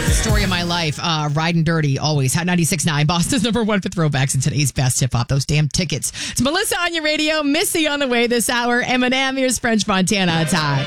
Story of my life, riding dirty always. Hot 96.9, Boston's number one for throwbacks in today's best hip hop. Those damn tickets. It's Melissa on your radio, Missy on the way this hour. Eminem, here's French Montana. It's hot.